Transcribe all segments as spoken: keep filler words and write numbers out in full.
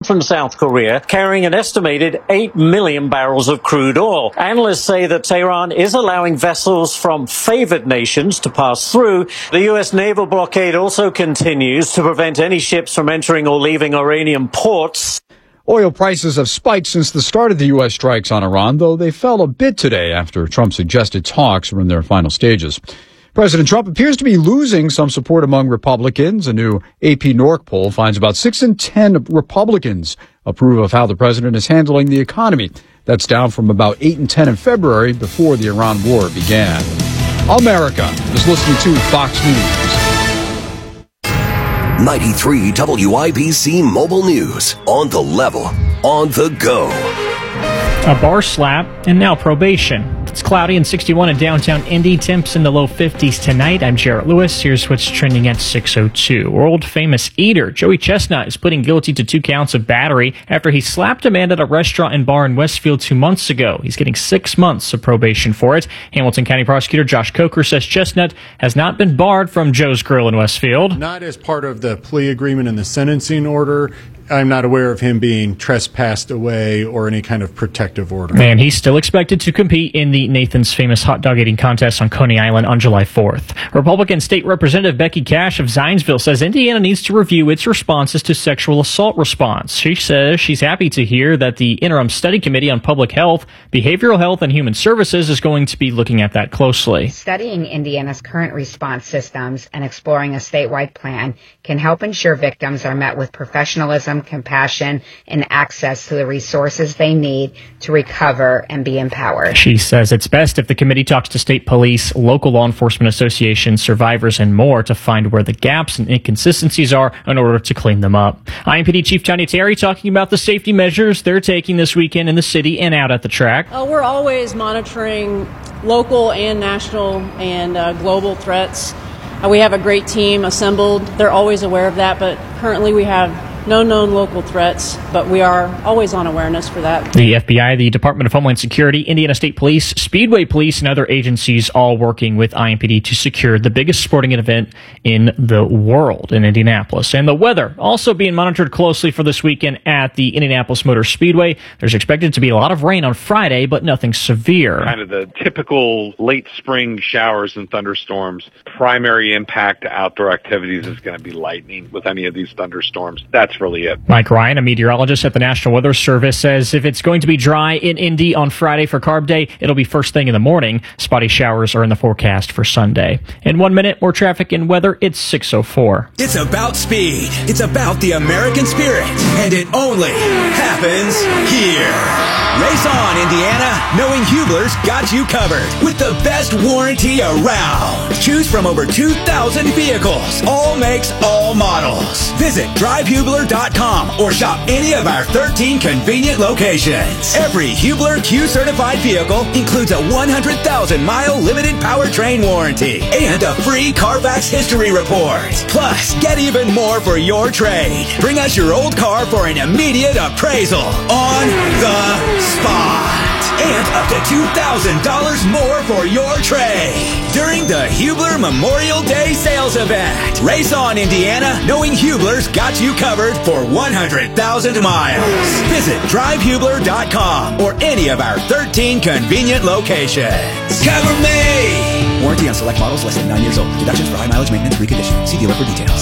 from South Korea, carrying an estimated eight million barrels of crude oil. Analysts say that Tehran is allowing vessels from favored nations to pass through. The U S naval blockade also continues to prevent any ships from entering or leaving Iranian ports. Oil prices have spiked since the start of the U S strikes on Iran, though they fell a bit today after Trump suggested talks were in their final stages. President Trump appears to be losing some support among Republicans. A new A P Norc poll finds about six in ten Republicans approve of how the president is handling the economy. That's down from about eight in ten in February before the Iran war began. America is listening to Fox News. ninety-three W I B C Mobile News. On the level, on the go. A bar slap and now probation. It's cloudy and sixty-one in downtown Indy. Temps in the low fifties tonight. I'm Jarrett Lewis. Here's what's trending at six oh two. World-famous eater Joey Chestnut is pleading guilty to two counts of battery after he slapped a man at a restaurant and bar in Westfield two months ago. He's getting six months of probation for it. Hamilton County Prosecutor Josh Coker says Chestnut has not been barred from Joe's Grill in Westfield. Not as part of the plea agreement and the sentencing order. I'm not aware of him being trespassed away or any kind of protective order. And he's still expected to compete in the Nathan's Famous Hot Dog Eating Contest on Coney Island on July fourth. Republican State Representative Becky Cash of Zionsville says Indiana needs to review its responses to sexual assault response. She says she's happy to hear that the Interim Study Committee on Public Health, Behavioral Health, and Human Services is going to be looking at that closely. Studying Indiana's current response systems and exploring a statewide plan can help ensure victims are met with professionalism, compassion, and access to the resources they need to recover and be empowered. She says it's best if the committee talks to state police, local law enforcement associations, survivors, and more to find where the gaps and inconsistencies are in order to clean them up. I M P D Chief Tanya Terry talking about the safety measures they're taking this weekend in the city and out at the track. Uh, we're always monitoring local and national and uh, global threats. Uh, we have a great team assembled. They're always aware of that, but currently we have no known local threats, but we are always on awareness for that. The F B I, the Department of Homeland Security, Indiana State Police, Speedway Police, and other agencies all working with I M P D to secure the biggest sporting event in the world in Indianapolis. And the weather also being monitored closely for this weekend at the Indianapolis Motor Speedway. There's expected to be a lot of rain on Friday, but nothing severe. Kind of the typical late spring showers and thunderstorms. Primary impact to outdoor activities is going to be lightning with any of these thunderstorms. That's really it. Mike Ryan, a meteorologist at the National Weather Service, says if it's going to be dry in Indy on Friday for Carb Day, it'll be first thing in the morning. Spotty showers are in the forecast for Sunday. In one minute, more traffic and weather. It's six oh four. It's about speed. It's about the American spirit. And it only happens here. Race on, Indiana. Knowing Hubler's got you covered with the best warranty around. Choose from over two thousand vehicles. All makes, all models. Visit drive hubler dot com or shop any of our thirteen convenient locations. Every Hubler Q-certified vehicle includes a one hundred thousand mile limited powertrain warranty and a free Carfax history report. Plus, get even more for your trade. Bring us your old car for an immediate appraisal on the spot. And up to two thousand dollars more for your trade during the Hubler Memorial Day sales event. Race on, Indiana, knowing Hubler's got you covered for one hundred thousand miles. Visit drive hubler dot com or any of our thirteen convenient locations. Cover me! Warranty on select models less than nine years old. Deductions for high mileage maintenance reconditioning. See dealer for details.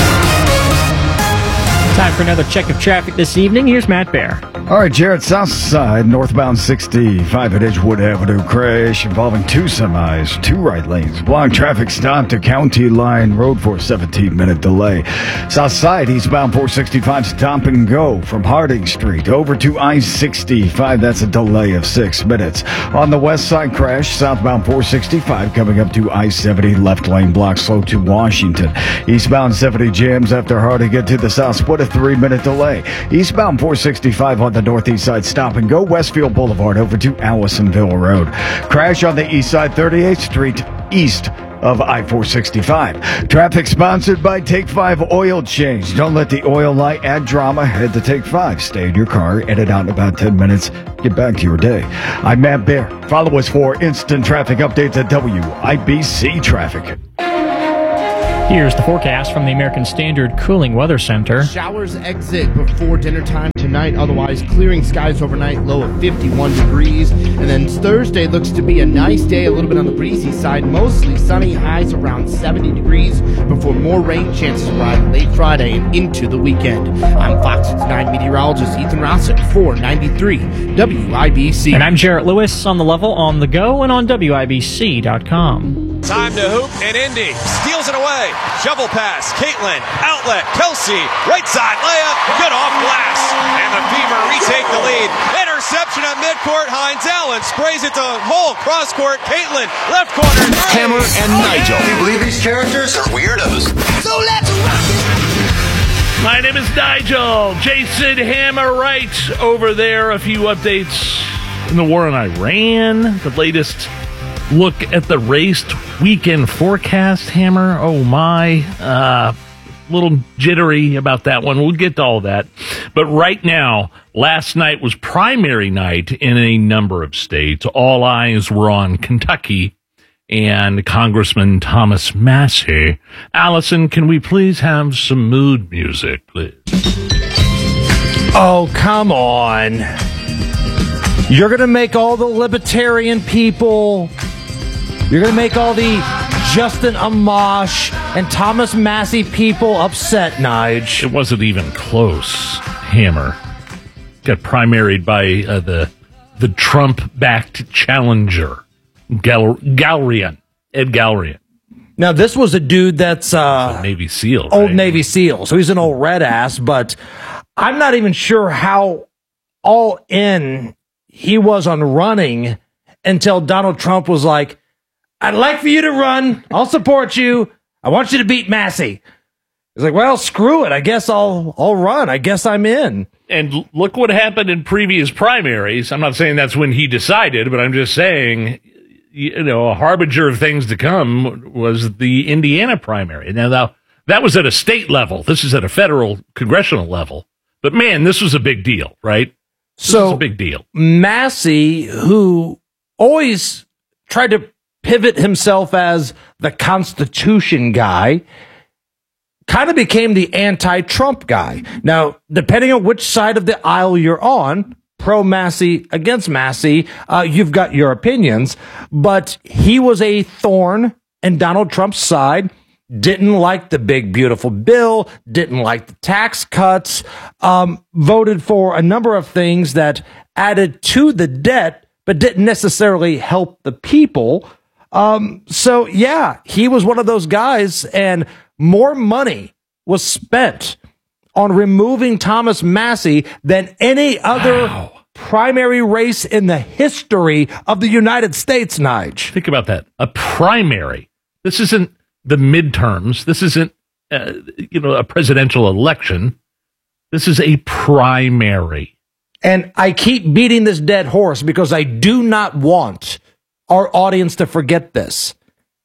Time for another check of traffic this evening. Here's Matt Bear. All right, Jared, south side, northbound sixty-five at Edgewood Avenue, crash involving two semis, two right lanes. Block traffic stop to County Line Road for a seventeen minute delay. South side, eastbound four sixty-five, stop and go from Harding Street over to I sixty-five. That's a delay of six minutes. On the west side, crash, southbound four sixty-five coming up to I seventy, left lane block slow to Washington. Eastbound seventy jams after Harding get to the south split, a three minute delay. Eastbound four sixty-five on the northeast side, stop and go Westfield Boulevard over to Allisonville Road. Crash on the east side, thirty-eighth Street east of I four sixty-five. Traffic sponsored by Take five Oil Change. Don't let the oil light add drama. Head to Take five. Stay in your car. Edit out in about ten minutes. Get back to your day. I'm Matt Bear. Follow us for instant traffic updates at W I B C Traffic. Here's the forecast from the American Standard Cooling Weather Center. Showers exit before dinner time tonight. Otherwise, clearing skies overnight, low of fifty-one degrees. And then Thursday looks to be a nice day, a little bit on the breezy side. Mostly sunny, highs around seventy degrees before more rain chances arrive late Friday and into the weekend. I'm Fox nine meteorologist Ethan Rossett for ninety-three W I B C. And I'm Jarrett Lewis on the level, on the go, and on W I B C dot com. Time to hoop, and Indy steals it away. Shovel pass, Caitlin, outlet, Kelsey, right side layup, good off glass. And the Fever retake the lead. Interception at midcourt, Hines Allen sprays it to hole, cross court, Caitlin, left corner, three. Hammer and oh, Nigel. Yeah. Do you believe these characters are weirdos? So let's rock it! My name is Nigel. Jason Hammer right over there. A few updates in the war in Iran. The latest look at the race weekend forecast, Hammer. Oh, my. Uh, little jittery about that one. We'll get to all that. But right now, last night was primary night in a number of states. All eyes were on Kentucky and Congressman Thomas Massie. Allison, can we please have some mood music, please? Oh, come on. You're going to make all the libertarian people, you're going to make all the Justin Amash and Thomas Massie people upset, Nige. It wasn't even close, Hammer. Got primaried by uh, the the Trump-backed challenger, Gal- Galrian, Ed Galrian. Now, this was a dude that's uh, Old Navy SEAL. Old right? Navy SEAL, so he's an old red ass, but I'm not even sure how all in he was on running until Donald Trump was like, I'd like for you to run. I'll support you. I want you to beat Massie. He's like, well, screw it. I guess I'll I'll run. I guess I'm in. And look what happened in previous primaries. I'm not saying that's when he decided, but I'm just saying, you know, a harbinger of things to come was the Indiana primary. Now, now that was at a state level. This is at a federal congressional level. But man, this was a big deal, right? This so was a big deal. Massie, who always tried to pivot himself as the Constitution guy, kind of became the anti-Trump guy. Now, depending on which side of the aisle you're on, pro-Massie, against Massie, uh, you've got your opinions, but he was a thorn in Donald Trump's side, didn't like the big, beautiful bill, didn't like the tax cuts, um, voted for a number of things that added to the debt, but didn't necessarily help the people. Um, so yeah, he was one of those guys, and more money was spent on removing Thomas Massie than any other wow. primary race in the history of the United States, Nige. Think about that. A primary. This isn't the midterms. This isn't, uh, you know, a presidential election. This is a primary. And I keep beating this dead horse because I do not want our audience to forget this.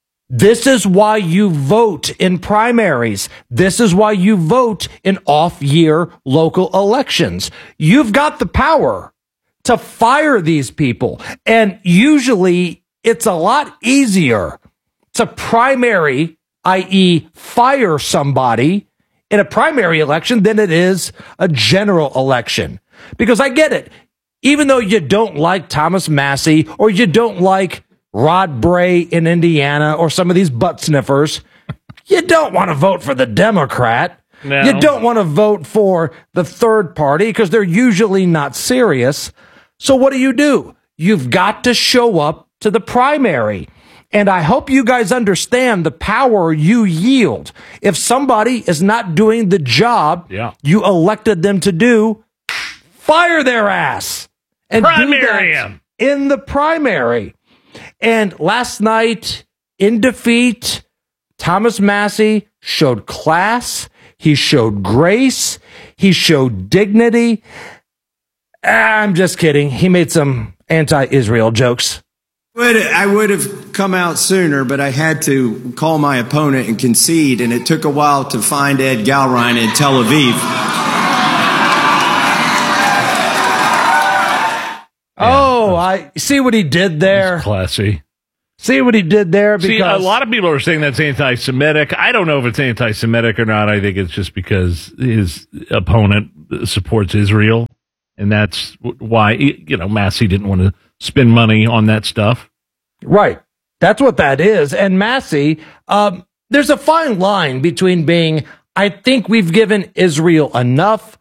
This is why you vote in primaries. This is why you vote in off-year local elections. You've got the power to fire these people. And usually it's a lot easier to primary, that is fire somebody in a primary election than it is a general election. Because I get it. Even though you don't like Thomas Massie or you don't like Rod Bray in Indiana or some of these butt sniffers, you don't want to vote for the Democrat. No. You don't want to vote for the third party because they're usually not serious. So what do you do? You've got to show up to the primary. And I hope you guys understand the power you yield. If somebody is not doing the job yeah. you elected them to do, fire their ass. And primary do that him. In the primary. And last night, in defeat, Thomas Massie showed class. He showed grace. He showed dignity. I'm just kidding. He made some anti-Israel jokes. I would have come out sooner, but I had to call my opponent and concede, and it took a while to find Ed Galrian in Tel Aviv. Oh, I see what he did there. Classy. See what he did there? Because See, a lot of people are saying that's anti-Semitic. I don't know if it's anti-Semitic or not. I think it's just because his opponent supports Israel, and that's why, you know, Massey didn't want to spend money on that stuff. Right. That's what that is. And Massey, um, there's a fine line between being, I think we've given Israel enough,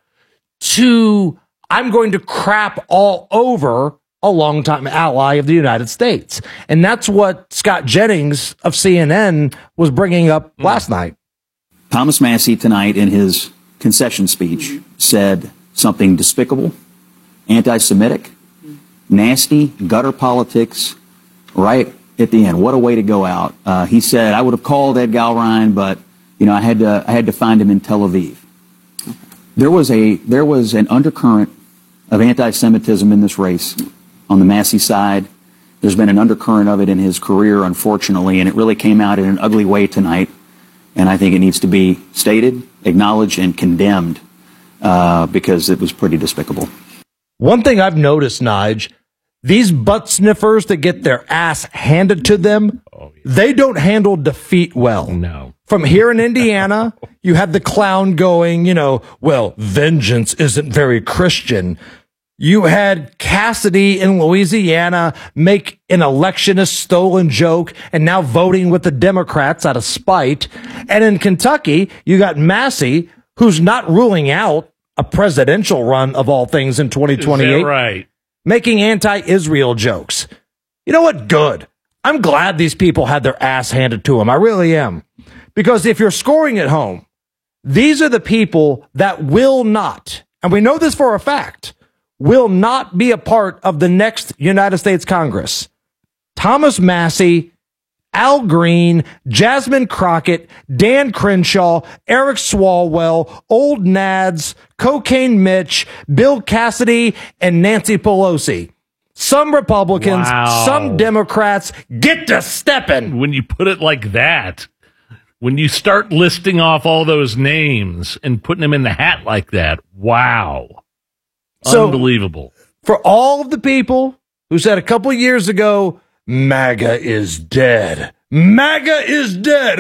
to I'm going to crap all over a longtime ally of the United States. And that's what Scott Jennings of C N N was bringing up mm. last night. Thomas Massey tonight in his concession speech said something despicable, anti-Semitic, nasty, gutter politics, right at the end. What a way to go out. Uh, he said, I would have called Ed Galrein, but, you know, I had to, I had to find him in Tel Aviv. There was a, there was an undercurrent of anti-Semitism in this race on the Massey side. There's been an undercurrent of it in his career, unfortunately, and it really came out in an ugly way tonight. And I think it needs to be stated, acknowledged, and condemned uh, because it was pretty despicable. One thing I've noticed, Nige, these butt sniffers that get their ass handed to them, oh, yeah. they don't handle defeat well. No. From here in Indiana, you had the clown going, you know, well, vengeance isn't very Christian. You had Cassidy in Louisiana make an electionist stolen joke and now voting with the Democrats out of spite. And in Kentucky, you got Massey, who's not ruling out a presidential run of all things in twenty twenty-eight. Is that right? Making anti-Israel jokes. You know what? Good. I'm glad these people had their ass handed to them. I really am. Because if you're scoring at home, these are the people that will not, and we know this for a fact, will not be a part of the next United States Congress. Thomas Massey, Al Green, Jasmine Crockett, Dan Crenshaw, Eric Swalwell, Old Nads, Cocaine Mitch, Bill Cassidy, and Nancy Pelosi. Some Republicans, wow. some Democrats, get to stepping. When you put it like that, when you start listing off all those names and putting them in the hat like that, wow. So, unbelievable. For all of the people who said a couple years ago, MAGA is dead. MAGA is dead.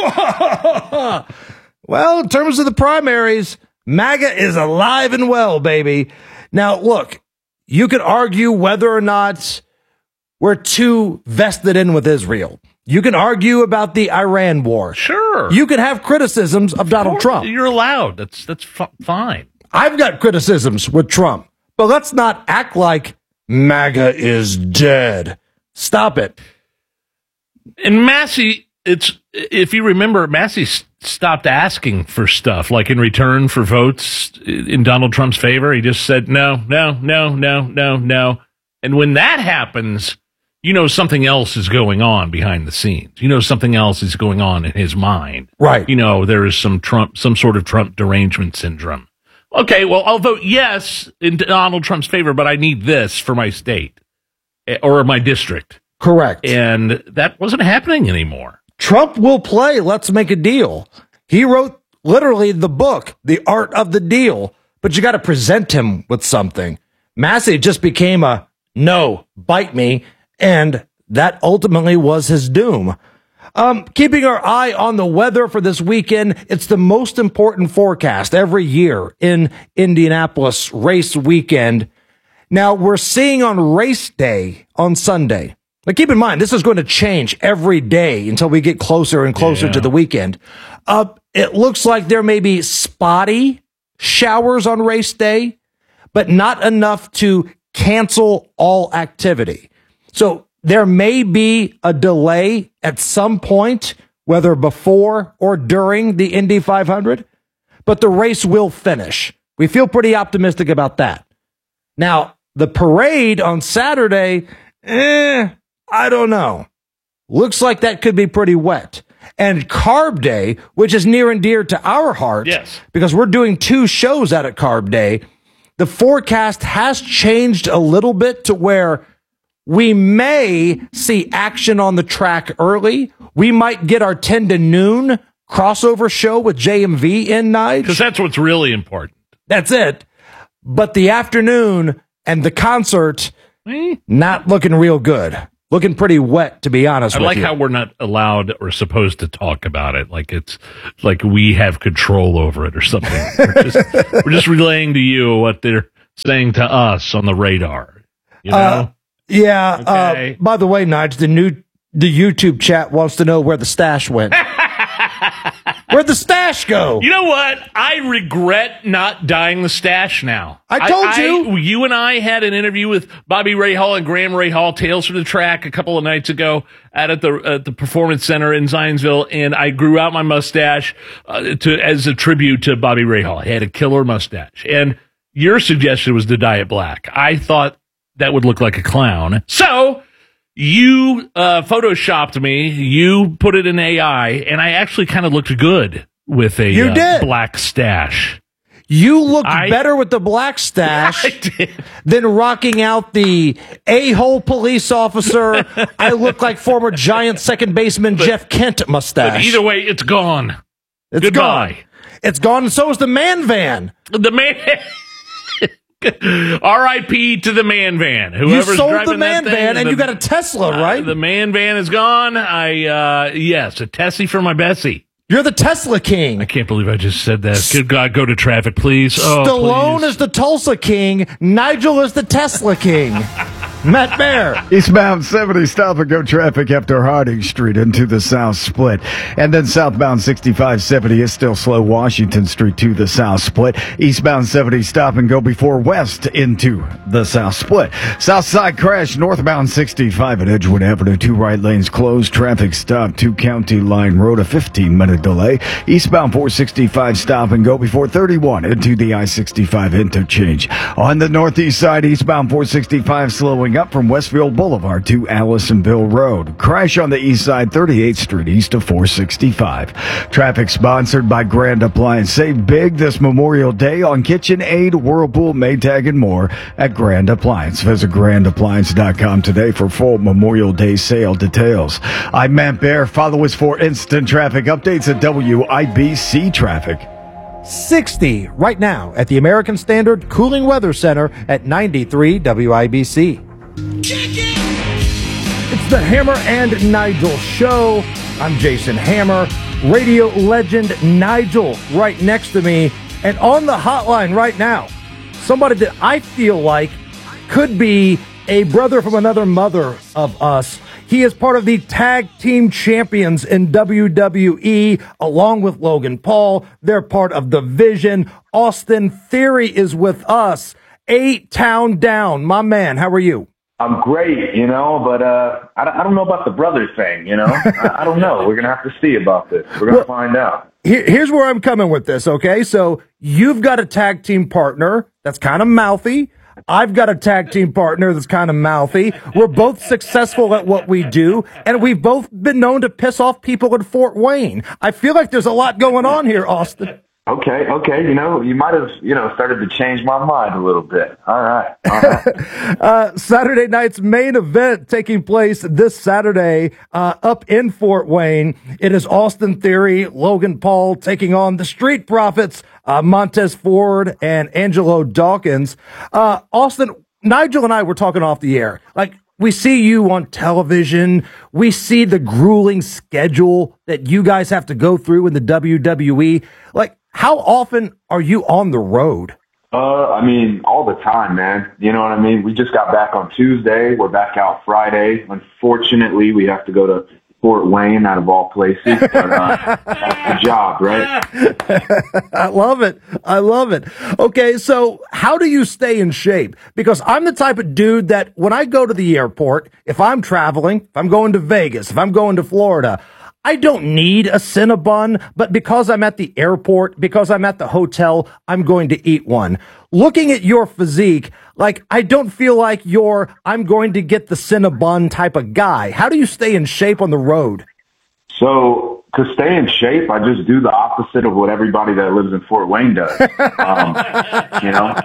Well, in terms of the primaries, MAGA is alive and well, baby. Now, look, you could argue whether or not we're too vested in with Israel. You can argue about the Iran war. Sure. You can have criticisms of, of Donald course, Trump. You're allowed. That's that's f- fine. I've got criticisms with Trump, but let's not act like MAGA is dead. Stop it. And Massey, it's if you remember, Massey stopped asking for stuff, like in return for votes in Donald Trump's favor. He just said, no, no, no, no, no, no. And when that happens, you know something else is going on behind the scenes. You know something else is going on in his mind. Right. You know, there is some Trump, some sort of Trump derangement syndrome. Okay, well, I'll vote yes in Donald Trump's favor, but I need this for my state or my district. Correct. And that wasn't happening anymore. Trump will play Let's Make a Deal. He wrote literally the book, The Art of the Deal, but you got to present him with something. Massey just became a no, bite me, and that ultimately was his doom. Um, keeping our eye on the weather for this weekend, it's the most important forecast every year in Indianapolis race weekend. Now, we're seeing on race day on Sunday. Now, keep in mind, this is going to change every day until we get closer and closer yeah. to the weekend. Uh, it looks like there may be spotty showers on race day, but not enough to cancel all activity. So there may be a delay at some point, whether before or during the Indy five hundred, but the race will finish. We feel pretty optimistic about that. Now, the parade on Saturday, eh, I don't know. Looks like that could be pretty wet. And Carb Day, which is near and dear to our heart, yes, because we're doing two shows out at Carb Day, the forecast has changed a little bit to where we may see action on the track early. We might get our ten to noon crossover show with J M V in Nige. Because that's what's really important. That's it. But the afternoon and the concert, not looking real good. looking pretty wet, to be honest I with like you. how we're not allowed or supposed to talk about it. Like it's like we have control over it or something. We're just, we're just relaying to you what they're saying to us on the radar. You know? Uh, yeah. Okay. Uh, by the way, Nige, the new the YouTube chat wants to know where the stash went. Where'd the stash go? You know what? I regret not dyeing the stash now. I told I, you. I, you and I had an interview with Bobby Ray Hall and Graham Ray Hall, Tales from the Track, a couple of nights ago out at the at the Performance Center in Zionsville, and I grew out my mustache uh, to as a tribute to Bobby Ray Hall. He had a killer mustache, and your suggestion was to dye it black. I thought that would look like a clown, so you uh, photoshopped me. You put it in A I, and I actually kind of looked good with a You uh, did. black stash. You looked I- better with the black stash I did. than rocking out the a-hole police officer. I look like former Giant second baseman Jeff Kent mustache. But either way, it's gone. It's Goodbye. gone. It's gone, and so is the man van. The man. R I P to the man van. You Whoever's sold driving the man that thing, van, and the- you got a Tesla, right? Uh, the man van is gone. I uh yes, a Tessie for my Bessie. You're the Tesla king. I can't believe I just said that. Good God, go to traffic, please. Oh, Stallone please. is the Tulsa king. Nigel is the Tesla king. Matt Bear. Eastbound seventy stop and go traffic after Harding Street into the South Split. And then southbound sixty-five seventy is still slow Washington Street to the South Split. Eastbound seventy stop and go before west into the South Split. South side crash northbound sixty-five at Edgewood Avenue. Two right lanes closed. Traffic stop to County Line Road. A fifteen minute delay. Eastbound four sixty-five stop and go before thirty-one into the I sixty-five interchange. On the northeast side, eastbound four sixty-five slowing up from Westfield Boulevard to Allisonville Road. Crash on the east side, thirty-eighth Street east of four sixty-five. Traffic sponsored by Grand Appliance. Save big this Memorial Day on KitchenAid, Whirlpool, Maytag, and more at Grand Appliance. Visit grand appliance dot com today for full Memorial Day sale details. I'm Matt Bear. Follow us for instant traffic updates at W I B C Traffic. sixty right now at the American Standard Cooling Weather Center at ninety-three W I B C. It's the Hammer and Nigel show. I'm Jason Hammer, radio legend Nigel right next to me, and on the hotline right now, somebody that I feel like could be a brother from another mother of us. He is part of the tag team champions in W W E, along with Logan Paul. They're part of the Vision. Austin Theory is with us. Eight Town Down. My man, how are you? I'm great, you know, but uh, I, don't- I don't know about the brother thing, you know. I, I don't know. We're going to have to see about this. We're going to find out. Here, here's where I'm coming with this, okay? So you've got a tag team partner that's kind of mouthy. I've got a tag team partner that's kind of mouthy. We're both successful at what we do, and we've both been known to piss off people in Fort Wayne. I feel like there's a lot going on here, Austin. Okay, okay, you know, you might have, you know, started to change my mind a little bit. All right, all right. uh, Saturday night's main event taking place this Saturday uh, up in Fort Wayne. It is Austin Theory, Logan Paul taking on the Street Profits, uh, Montez Ford and Angelo Dawkins. Uh, Austin, Nigel and I were talking off the air. Like, we see you on television. We see the grueling schedule that you guys have to go through in the W W E. Like, how often are you on the road? Uh, I mean, all the time, man. You know what I mean? We just got back on Tuesday. We're back out Friday. Unfortunately, we have to go to Fort Wayne, out of all places. But uh, that's the job, right? I love it. I love it. Okay, so how do you stay in shape? Because I'm the type of dude that when I go to the airport, if I'm traveling, if I'm going to Vegas, if I'm going to Florida, I don't need a Cinnabon, but because I'm at the airport, because I'm at the hotel, I'm going to eat one. Looking at your physique, like, I don't feel like you're, I'm going to get the Cinnabon type of guy. How do you stay in shape on the road? So to stay in shape, I just do the opposite of what everybody that lives in Fort Wayne does. Um, you know,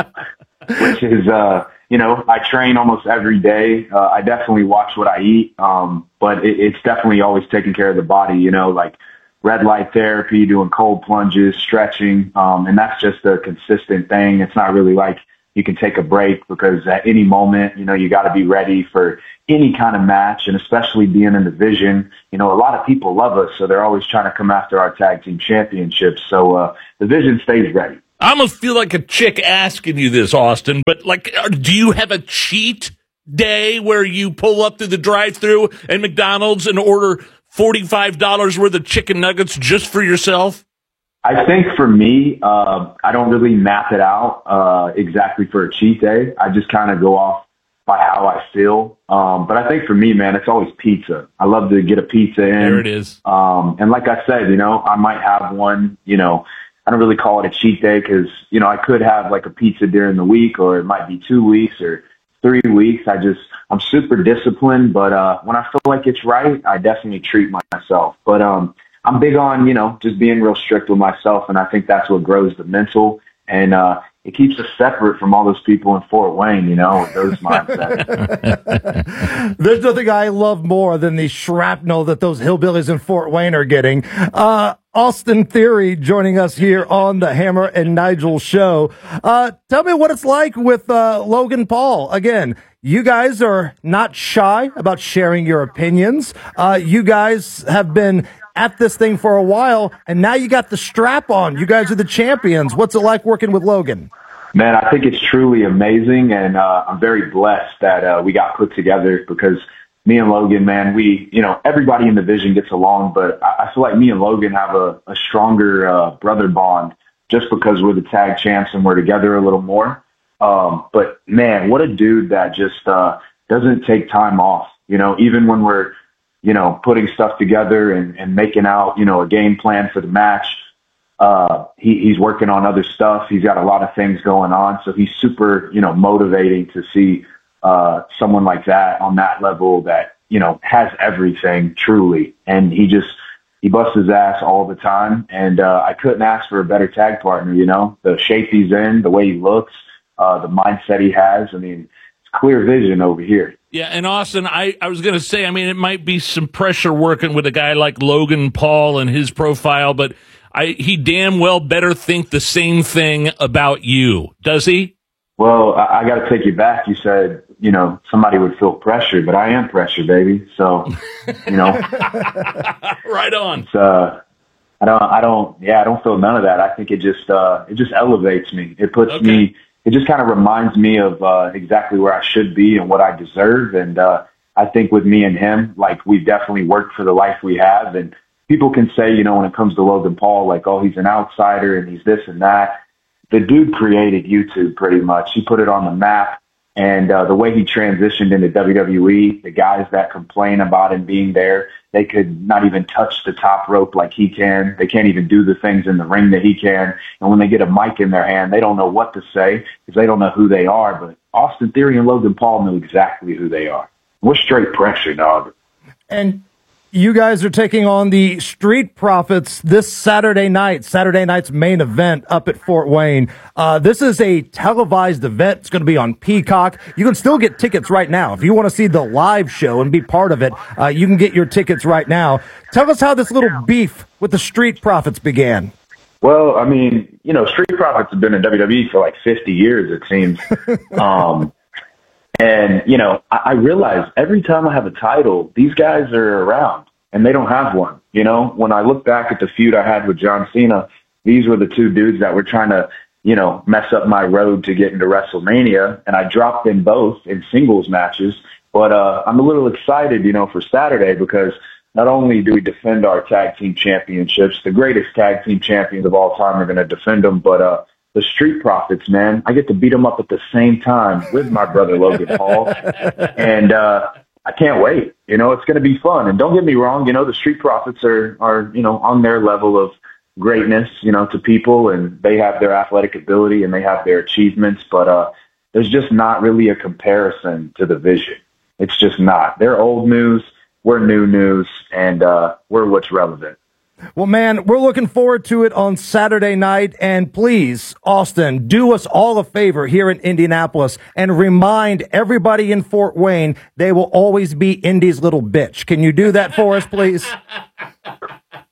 which is, uh, you know, I train almost every day. Uh, I definitely watch what I eat. Um, but it, it's definitely always taking care of the body, you know, like red light therapy, doing cold plunges, stretching. Um, and that's just a consistent thing. It's not really like you can take a break because at any moment, you know, you got to be ready for any kind of match, and especially being in the division. You know, a lot of people love us, so they're always trying to come after our tag team championships. So uh, the division stays ready. I almost feel like a chick asking you this, Austin, but like, do you have a cheat day where you pull up to the drive-thru at McDonald's and order forty-five dollars worth of chicken nuggets just for yourself? I think for me, uh, I don't really map it out uh, exactly for a cheat day. I just kind of go off by how I feel. Um, but I think for me, man, it's always pizza. I love to get a pizza in. There it is. Um, and like I said, you know, I might have one, you know, I don't really call it a cheat day because, you know, I could have like a pizza during the week, or it might be two weeks or three weeks. I just, I'm super disciplined, but uh, when I feel like it's right, I definitely treat myself. But um, I'm big on, you know, just being real strict with myself, and I think that's what grows the mental, and uh, it keeps us separate from all those people in Fort Wayne, you know, with those mindsets. There's nothing I love more than the shrapnel that those hillbillies in Fort Wayne are getting. Uh, Austin Theory joining us here on the Hammer and Nigel show. Uh, tell me what it's like with uh, Logan Paul. Again, you guys are not shy about sharing your opinions. Uh, you guys have been at this thing for a while, and now you got the strap on. You guys are the champions. What's it like working with Logan? Man, I think it's truly amazing, and uh, I'm very blessed that uh, we got put together, because me and Logan, man, we, you know, everybody in the division gets along, but I, I feel like me and Logan have a, a stronger uh, brother bond just because we're the tag champs and we're together a little more. Um, but, man, what a dude that just uh, doesn't take time off, you know, even when we're, you know, putting stuff together and, and making out, you know, a game plan for the match. Uh, he, he's working on other stuff. He's got a lot of things going on. So he's super, you know, motivating to see uh, someone like that on that level that, you know, has everything truly. And he just, he busts his ass all the time. And uh, I couldn't ask for a better tag partner, you know, the shape he's in, the way he looks, uh, the mindset he has. I mean, it's clear vision over here. Yeah, and Austin, I, I was going to say, I mean, it might be some pressure working with a guy like Logan Paul and his profile, but I, he damn well better think the same thing about you, does he? Well, I, I got to take you back. You said, you know, somebody would feel pressure, but I am pressure, baby. So, you know. Right on. It's, uh, I don't, I don't, yeah, I don't feel none of that. I think it just, uh, it just elevates me. It puts Okay. me, it just kind of reminds me of uh, exactly where I should be and what I deserve. And uh, I think with me and him, like, we've definitely worked for the life we have. And people can say, you know, when it comes to Logan Paul, like, oh, he's an outsider and he's this and that. The dude created YouTube pretty much. He put it on the map. And uh, the way he transitioned into W W E, the guys that complain about him being there, they could not even touch the top rope like he can. They can't even do the things in the ring that he can. And when they get a mic in their hand, they don't know what to say because they don't know who they are. But Austin Theory and Logan Paul know exactly who they are. We're straight pressure, dog. And you guys are taking on the Street Profits this Saturday night, Saturday night's main event up at Fort Wayne. Uh, this is a televised event. It's going to be on Peacock. You can still get tickets right now. If you want to see the live show and be part of it, uh, you can get your tickets right now. Tell us how this little beef with the Street Profits began. Well, I mean, you know, Street Profits have been in W W E for like fifty years, it seems. um, And, you know, I, I realize every time I have a title, these guys are around and they don't have one. You know, when I look back at the feud I had with John Cena, these were the two dudes that were trying to, you know, mess up my road to get into WrestleMania. And I dropped them both in singles matches. But uh, I'm a little excited, you know, for Saturday because not only do we defend our tag team championships, the greatest tag team champions of all time are going to defend them, but uh, the Street Profits, man, I get to beat them up at the same time with my brother Logan Paul, and uh, I can't wait. You know, it's going to be fun. And don't get me wrong, you know, the Street Profits are, are, you know, on their level of greatness, you know, to people, and they have their athletic ability and they have their achievements, but uh, there's just not really a comparison to the Vision. It's just not. They're old news, we're new news, and uh, we're what's relevant. Well, man, we're looking forward to it on Saturday night. And please, Austin, do us all a favor here in Indianapolis and remind everybody in Fort Wayne they will always be Indy's little bitch. Can you do that for us, please?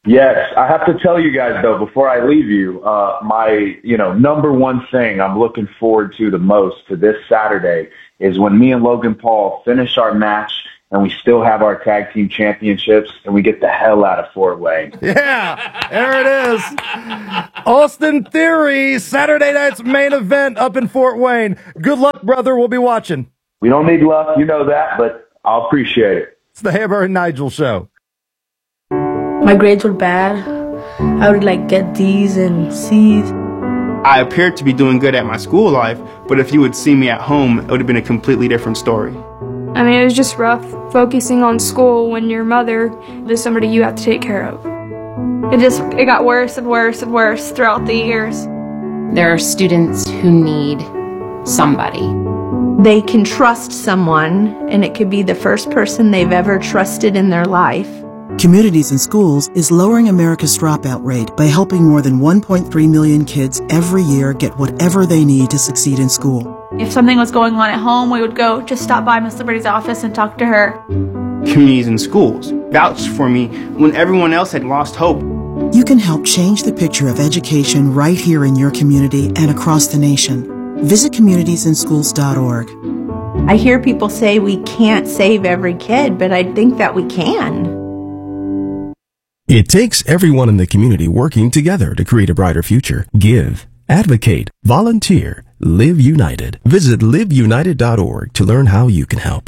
Yes, I have to tell you guys though, before I leave you, uh, my, you know, number one thing I'm looking forward to the most to this Saturday is when me and Logan Paul finish our match and we still have our tag team championships and we get the hell out of Fort Wayne. Yeah, there it is. Austin Theory, Saturday night's main event up in Fort Wayne. Good luck, brother. We'll be watching. We don't need luck, you know that, but I'll appreciate it. It's the Hammer and Nigel Show. My grades were bad. I would like get D's and C's. I appeared to be doing good at my school life, but if you would see me at home, it would have been a completely different story. I mean, it was just rough focusing on school when your mother is somebody you have to take care of. It just, it got worse and worse and worse throughout the years. There are students who need somebody. They can trust someone, and it could be the first person they've ever trusted in their life. Communities in Schools is lowering America's dropout rate by helping more than one point three million kids every year get whatever they need to succeed in school. If something was going on at home, we would go just stop by Miss Liberty's office and talk to her. Communities in Schools vouched for me when everyone else had lost hope. You can help change the picture of education right here in your community and across the nation. Visit communities in schools dot org. I hear people say we can't save every kid, but I think that we can. It takes everyone in the community working together to create a brighter future. Give, advocate, volunteer, live united. Visit live united dot org to learn how you can help.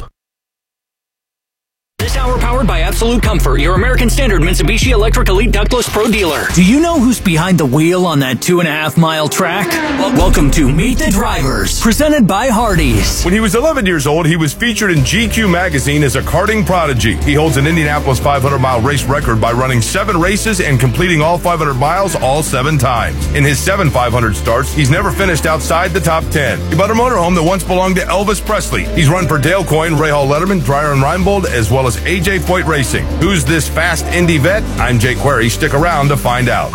This hour powered by Absolute Comfort, your American Standard Mitsubishi Electric Elite Ductless Pro dealer. Do you know who's behind the wheel on that two and a half mile track? Welcome to Meet the Drivers, presented by Hardee's. When he was eleven years old, he was featured in G Q magazine as a karting prodigy. He holds an Indianapolis five hundred mile race record by running seven races and completing all five hundred miles all seven times. In his seven five hundred starts, he's never finished outside the top ten. He bought a motorhome that once belonged to Elvis Presley. He's run for Dale Coyne, Ray Hall Letterman, Dreyer and Reinbold, as well as A J Foyt Racing. Who's this fast Indy vet? I'm Jake Query. Stick around to find out.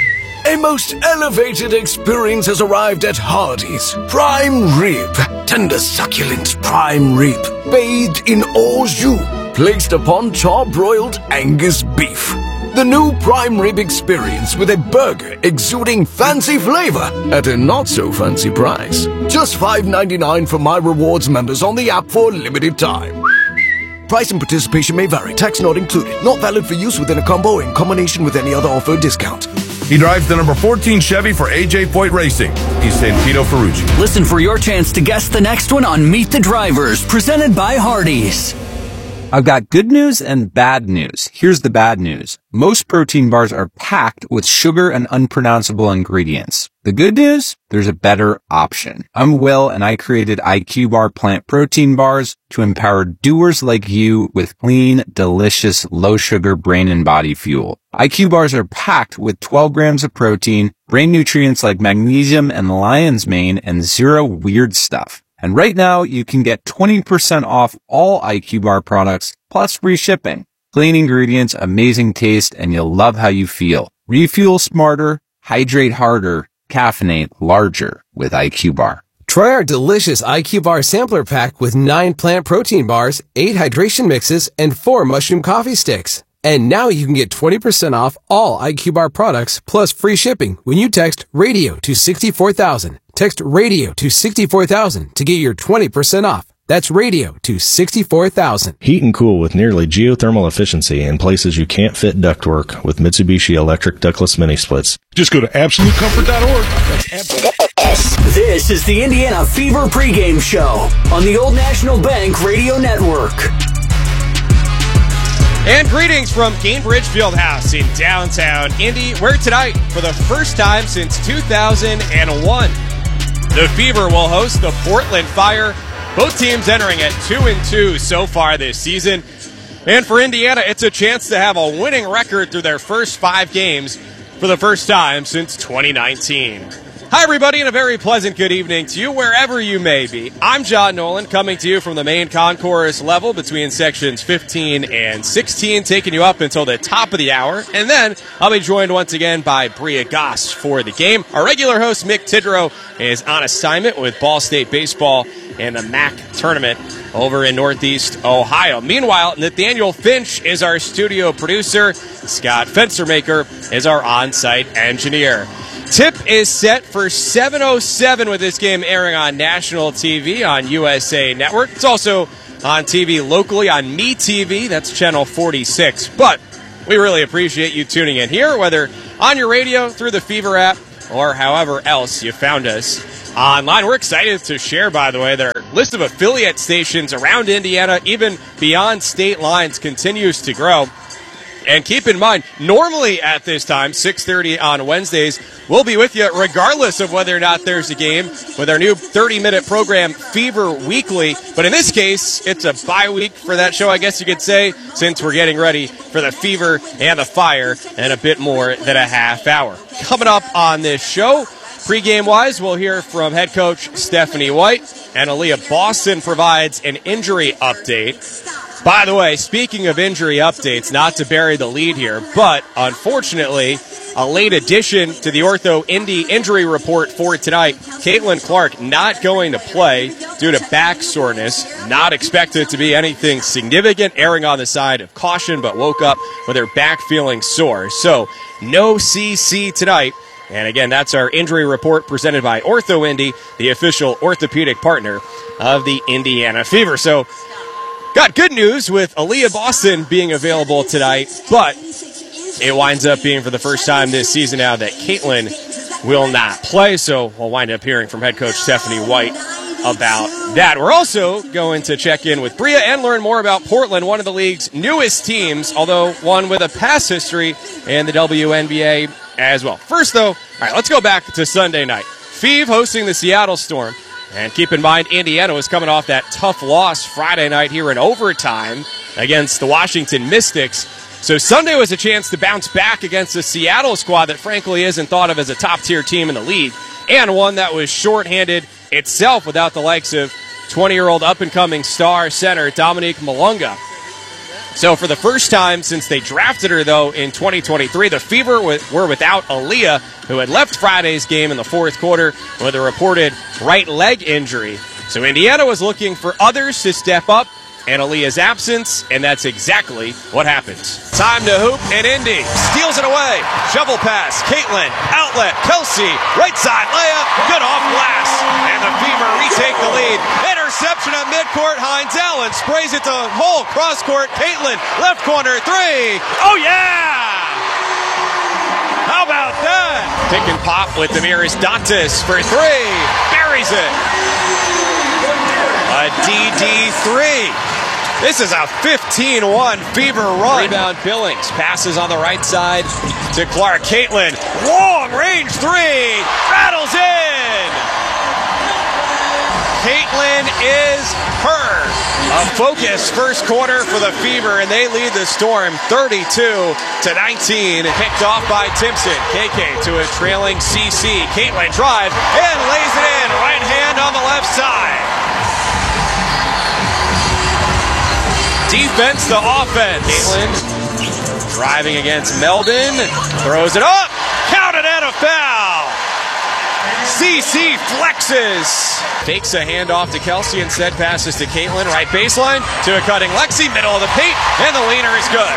A most elevated experience has arrived at Hardee's. Prime rib. Tender, succulent prime rib. Bathed in au jus. Placed upon char-broiled Angus beef. The new prime rib experience with a burger exuding fancy flavor at a not-so-fancy price. Just five ninety-nine for My Rewards members on the app for a limited time. Price and participation may vary. Tax not included. Not valid for use within a combo or in combination with any other offer or discount. He drives the number fourteen Chevy for A J Foyt Racing. He's Santino Ferrucci. Listen for your chance to guess the next one on Meet the Drivers, presented by Hardee's. I've got good news and bad news. Here's the bad news. Most protein bars are packed with sugar and unpronounceable ingredients. The good news? There's a better option. I'm Will, and I created I Q Bar plant protein bars to empower doers like you with clean, delicious, low-sugar brain and body fuel. I Q Bars are packed with twelve grams of protein, brain nutrients like magnesium and lion's mane, and zero weird stuff. And right now, you can get twenty percent off all I Q Bar products, plus free shipping. Clean ingredients, amazing taste, and you'll love how you feel. Refuel smarter, hydrate harder, caffeinate larger with I Q Bar. Try our delicious I Q Bar sampler pack with nine plant protein bars, eight hydration mixes, and four mushroom coffee sticks. And now you can get twenty percent off all I Q Bar products plus free shipping when you text RADIO to sixty-four thousand. Text RADIO to sixty-four thousand to get your twenty percent off. That's RADIO to sixty-four thousand. Heat and cool with nearly geothermal efficiency in places you can't fit ductwork with Mitsubishi Electric Ductless Mini Splits. Just go to absolute comfort dot org. This is the Indiana Fever pregame show on the Old National Bank Radio Network. And greetings from Gainbridge Fieldhouse in downtown Indy, where tonight, for the first time since two thousand one, the Fever will host the Portland Fire. Both teams entering at two and two so far this season. And for Indiana, it's a chance to have a winning record through their first five games for the first time since twenty nineteen. Hi, everybody, and a very pleasant good evening to you wherever you may be. I'm John Nolan, coming to you from the main concourse level between sections fifteen and sixteen, taking you up until the top of the hour. And then I'll be joined once again by Bria Goss for the game. Our regular host, Mick Tidrow, is on assignment with Ball State Baseball and the M A C tournament over in Northeast Ohio. Meanwhile, Nathaniel Finch is our studio producer. Scott Fencermaker is our on-site engineer. Tip is set for seven oh seven with this game airing on national T V on U S A Network. It's also on T V locally on MeTV. That's channel forty-six. But we really appreciate you tuning in here, whether on your radio, through the Fever app, or however else you found us online. We're excited to share, by the way, that our list of affiliate stations around Indiana, even beyond state lines, continues to grow. And keep in mind, normally at this time, six thirty on Wednesdays, we'll be with you regardless of whether or not there's a game with our new thirty-minute program, Fever Weekly. But in this case, it's a bye week for that show, I guess you could say, since we're getting ready for the Fever and the Fire in a bit more than a half hour. Coming up on this show, pregame-wise, we'll hear from head coach Stephanie White, and Aaliyah Boston provides an injury update. By the way, speaking of injury updates, not to bury the lead here, but unfortunately, a late addition to the Ortho Indy injury report for tonight. Caitlin Clark not going to play due to back soreness. Not expected to be anything significant, erring on the side of caution, but woke up with her back feeling sore. So, no C C tonight. And again, that's our injury report presented by Ortho Indy, the official orthopedic partner of the Indiana Fever. So, got good news with Aaliyah Boston being available tonight, but it winds up being for the first time this season now that Caitlin will not play, so we'll wind up hearing from head coach Stephanie White about that. We're also going to check in with Bria and learn more about Portland, one of the league's newest teams, although one with a past history in the W N B A as well. First, though, all right, let's go back to Sunday night. Fev hosting the Seattle Storm. And keep in mind, Indiana was coming off that tough loss Friday night here in overtime against the Washington Mystics. So Sunday was a chance to bounce back against the Seattle squad that frankly isn't thought of as a top-tier team in the league, and one that was shorthanded itself without the likes of twenty-year-old up-and-coming star center Dominique Malunga. So for the first time since they drafted her, though, in twenty twenty-three, the Fever were without Aaliyah, who had left Friday's game in the fourth quarter with a reported right leg injury. So Indiana was looking for others to step up in Aaliyah's absence, and that's exactly what happened. Time to hoop, and Indy steals it away. Shovel pass, Caitlin, outlet, Kelsey, right side layup, good off glass. And the Fever retake the lead. Interception at midcourt, Hines Allen sprays it to hole, cross court, Caitlin, left corner, three. Oh yeah! How about that? Pick and pop with Damiris Dantas for three. Buries it. A D D three. This is a fifteen one Fever run. Rebound Billings. Passes on the right side to Clark. Caitlin. Long range three. Rattles in. Caitlin is her. A focused first quarter for the Fever, and they lead the Storm thirty-two to nineteen. Picked off by Timpson. K K to a trailing C C. Caitlin drive and lays it in. Right hand on the left side. Defense to offense. Caitlin driving against Melvin. Throws it up. Counted and a foul. C C flexes. Fakes a handoff to Kelsey, instead passes to Caitlin. Right baseline to a cutting Lexi. Middle of the paint. And the leaner is good.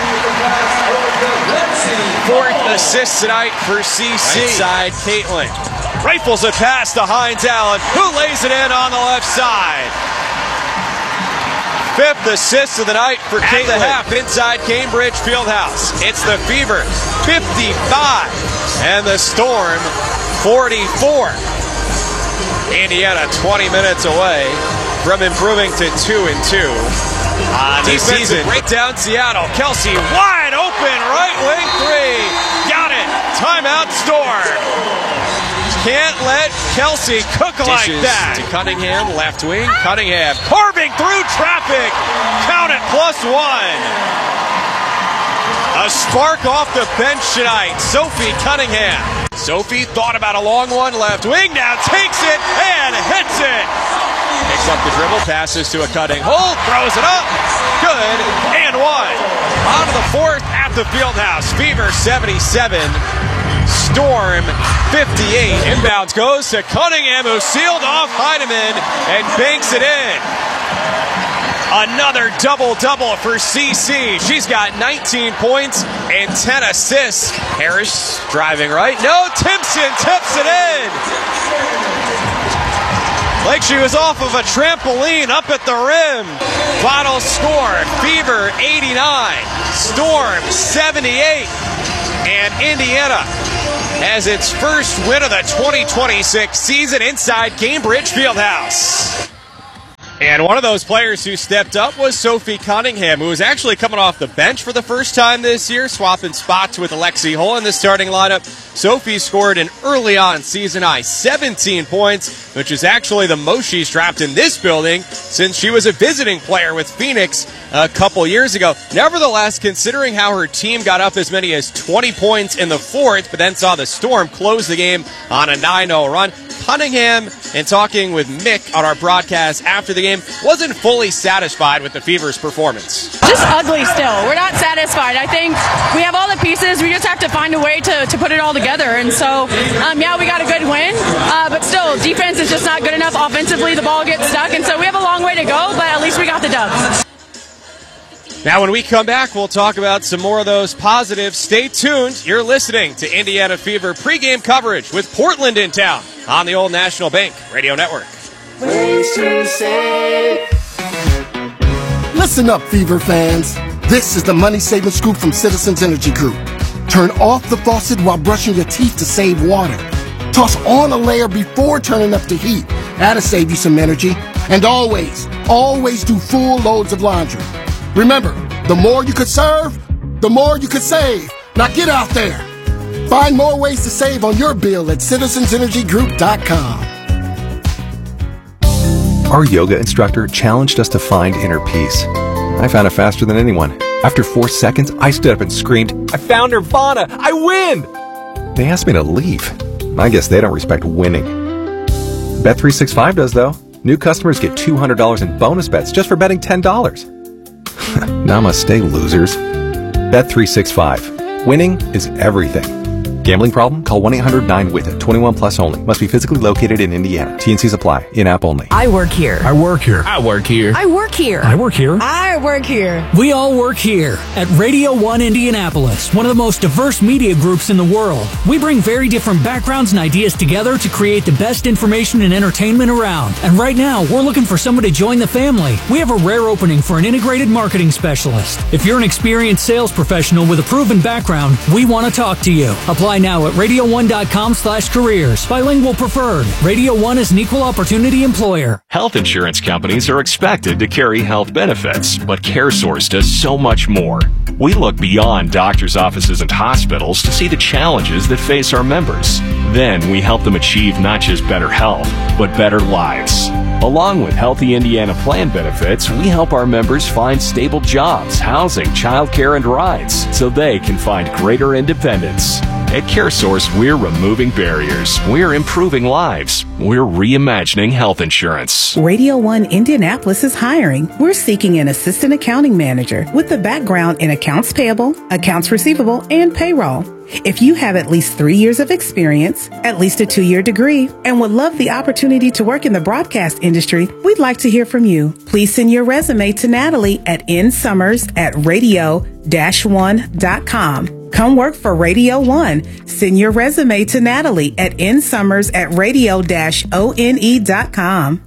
Fourth assist tonight for C C. Right side, Caitlin. Rifles a pass to Hines Allen, who lays it in on the left side. Fifth assist of the night for Caitlin. At the half inside Cambridge Fieldhouse. It's the Fever fifty-five and the Storm forty-four. Indiana twenty minutes away from improving to two and two on the season. Breakdown Seattle. Kelsey wide open right wing three. Got it. Timeout Storm. Can't let Kelsey cook like that. To Cunningham, left wing. Cunningham carving through traffic. Count it, plus one. A spark off the bench tonight. Sophie Cunningham. Sophie thought about a long one. Left wing now takes it and hits it. Picks up the dribble, passes to a cutting hole, throws it up. Good and one. On to the fourth at the Fieldhouse. Fever seventy-seven. Storm fifty-eight. Inbounds goes to Cunningham, who sealed off Heidemann and banks it in. Another double-double for C C. She's got nineteen points and ten assists. Harris driving right. No, Timpson tips it in. Like she was off of a trampoline up at the rim. Final score, Fever eighty-nine, Storm seventy-eight. And Indiana has its first win of the twenty twenty-six season inside Cambridge Fieldhouse. And one of those players who stepped up was Sophie Cunningham, who was actually coming off the bench for the first time this year, swapping spots with Alexi Hull in the starting lineup. Sophie scored an early on season high seventeen points, which is actually the most she's dropped in this building since she was a visiting player with Phoenix a couple years ago. Nevertheless, considering how her team got up as many as twenty points in the fourth, but then saw the Storm close the game on a nine oh run, Cunningham, and talking with Mick on our broadcast after the game, wasn't fully satisfied with the Fever's performance. Just ugly still. We're not satisfied. I think we have all the pieces. We just have to find a way to, to put it all together. And so, um, yeah, we got a good win. Uh, but still, defense is just not good enough. Offensively, the ball gets stuck. And so we have a long way to go, but at least we got the dub. Now, when we come back, we'll talk about some more of those positives. Stay tuned. You're listening to Indiana Fever pregame coverage with Portland in town on the Old National Bank Radio Network. Listen up, Fever fans. This is the money saving scoop from Citizens Energy Group. Turn off the faucet while brushing your teeth to save water. Toss on a layer before turning up the heat. That'll save you some energy. And always, always do full loads of laundry. Remember, the more you could serve, the more you could save. Now get out there. Find more ways to save on your bill at citizens energy group dot com. Our yoga instructor challenged us to find inner peace. I found it faster than anyone. After four seconds, I stood up and screamed, "I found Nirvana! I win!" They asked me to leave. I guess they don't respect winning. Bet three sixty-five does, though. New customers get two hundred dollars in bonus bets just for betting ten dollars. Namaste, losers. Bet three sixty-five. Winning is everything. Gambling problem? Call one eight hundred nine with it. twenty-one plus only. Must be physically located in Indiana. T N Cs apply. In-app only. I work here. I work here. I work here. I work here. I work here. I work here. We all work here at Radio one Indianapolis, one of the most diverse media groups in the world. We bring very different backgrounds and ideas together to create the best information and entertainment around. And right now, we're looking for someone to join the family. We have a rare opening for an integrated marketing specialist. If you're an experienced sales professional with a proven background, we want to talk to you. Apply now at radio one dot com slash careers. Bilingual preferred. Radio one is an equal opportunity employer. Health insurance companies are expected to carry health benefits, but CareSource does so much more. We look beyond doctors' offices and hospitals to see the challenges that face our members. Then we help them achieve not just better health, but better lives. Along with Healthy Indiana Plan benefits, we help our members find stable jobs, housing, childcare, and rides so they can find greater independence. At CareSource, we're removing barriers. We're improving lives. We're reimagining health insurance. Radio one Indianapolis is hiring. We're seeking an assistant accounting manager with a background in accounts payable, accounts receivable, and payroll. If you have at least three years of experience, at least a two-year degree, and would love the opportunity to work in the broadcast industry, we'd like to hear from you. Please send your resume to Natalie at nsummers at radio one dot com. Come work for Radio one. Send your resume to Natalie at nsummers at radio one dot com.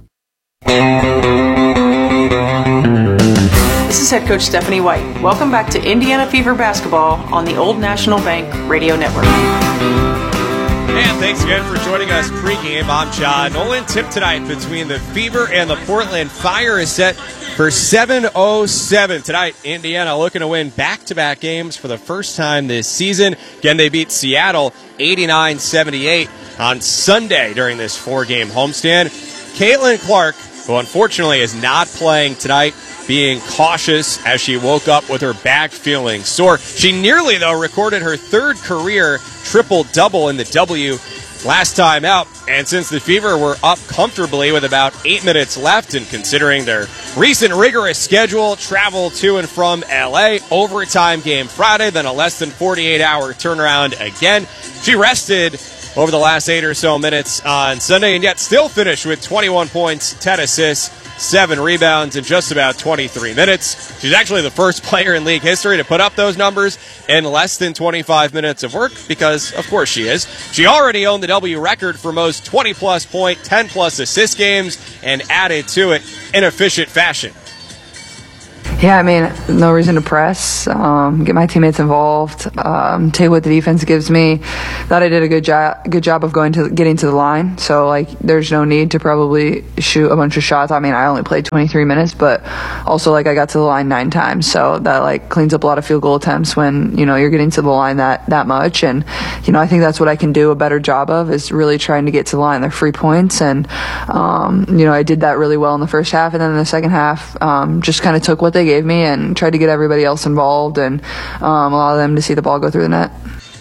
This is head coach Stephanie White. Welcome back to Indiana Fever Basketball on the Old National Bank Radio Network. And thanks again for joining us pregame. I'm John Nolan. Tip tonight between the Fever and the Portland Fire is set for seven oh seven. Tonight, Indiana looking to win back-to-back games for the first time this season. Again, they beat Seattle eighty-nine seventy-eight on Sunday during this four-game homestand. Caitlin Clark, who unfortunately is not playing tonight, being cautious as she woke up with her back feeling sore. She nearly, though, recorded her third career triple-double in the W last time out. And since the Fever were up comfortably with about eight minutes left, and considering their recent rigorous schedule, travel to and from L A, overtime game Friday, then a less than forty-eight hour turnaround again, she rested over the last eight or so minutes on Sunday, and yet still finished with twenty-one points, ten assists, seven rebounds in just about twenty-three minutes. She's actually the first player in league history to put up those numbers in less than twenty-five minutes of work, because, of course, she is. She already owned the W record for most twenty-plus point, ten-plus assist games, and added to it in efficient fashion. Yeah, I mean, no reason to press, um, get my teammates involved, um, take what the defense gives me. Thought I did a good job good job of going to getting to the line, so, like, there's no need to probably shoot a bunch of shots. I mean, I only played twenty-three minutes, but also, like, I got to the line nine times, so that, like, cleans up a lot of field goal attempts when, you know, you're getting to the line that, that much, and, you know, I think that's what I can do a better job of, is really trying to get to the line. They're free points, and, um, you know, I did that really well in the first half, and then in the second half, um, just kind of took what they gave me and tried to get everybody else involved and um, allow them to see the ball go through the net.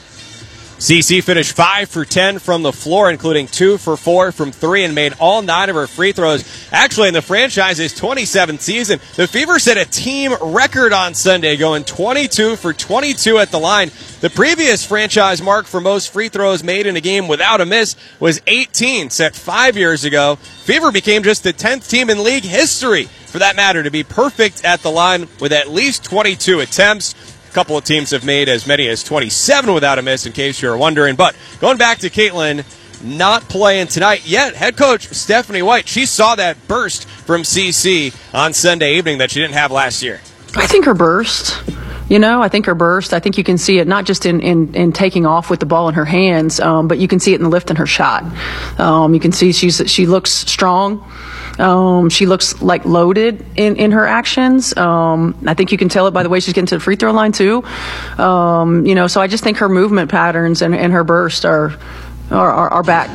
C C finished five for ten from the floor, including two for four from three, and made all nine of her free throws. Actually, in the franchise's twenty-seventh season, the Fever set a team record on Sunday, going twenty-two for twenty-two at the line. The previous franchise mark for most free throws made in a game without a miss was eighteen, set five years ago. Fever became just the tenth team in league history, for that matter, to be perfect at the line with at least twenty-two attempts. A couple of teams have made as many as twenty-seven without a miss, in case you're wondering. But going back to Caitlin, not playing tonight yet. Head coach Stephanie White, she saw that burst from C C on Sunday evening that she didn't have last year. I think her burst, you know, I think her burst, I think you can see it not just in, in, in taking off with the ball in her hands, um, but you can see it in the lift in her shot. Um, you can see she's she looks strong. Um, she looks like loaded in, in her actions. Um, I think you can tell it by the way she's getting to the free throw line too. Um, you know, so I just think her movement patterns and, and her burst are, are, are, are back.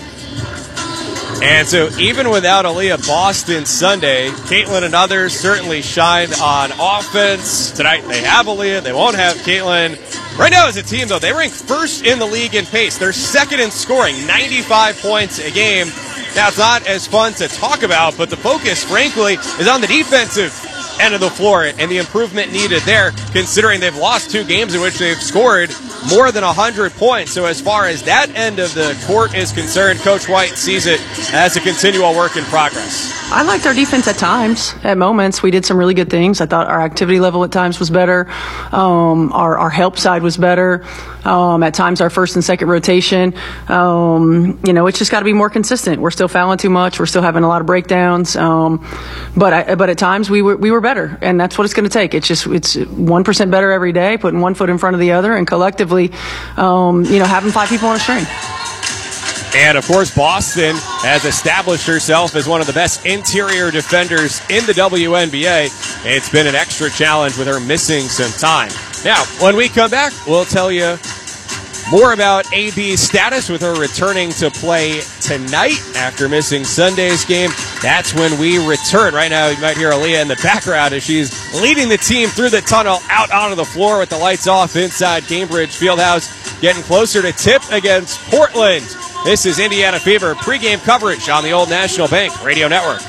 And so even without Aaliyah Boston Sunday, Caitlin and others certainly shined on offense. Tonight they have Aaliyah, they won't have Caitlin. Right now as a team, though, they rank first in the league in pace. They're second in scoring, ninety-five points a game. Now, it's not as fun to talk about, but the focus, frankly, is on the defensive end of the floor and the improvement needed there, considering they've lost two games in which they've scored more than one hundred points. So as far as that end of the court is concerned, Coach White sees it as a continual work in progress. I liked our defense at times. At moments, we did some really good things. I thought our activity level at times was better. Um, our, our help side was better. Um, at times, our first and second rotation. Um, you know, it's just got to be more consistent. We're still fouling too much. We're still having a lot of breakdowns. Um, but I, but at times, we were we were better, and that's what it's going to take. It's just it's one percent better every day, putting one foot in front of the other, and collectively, um, you know, having five people on a string. And, of course, Boston has established herself as one of the best interior defenders in the W N B A. It's been an extra challenge with her missing some time. Now, when we come back, we'll tell you more about A B's status with her returning to play tonight after missing Sunday's game. That's when we return. Right now, you might hear Aaliyah in the background as she's leading the team through the tunnel out onto the floor with the lights off inside Cambridge Fieldhouse, getting closer to tip against Portland. This is Indiana Fever pregame coverage on the Old National Bank Radio Network.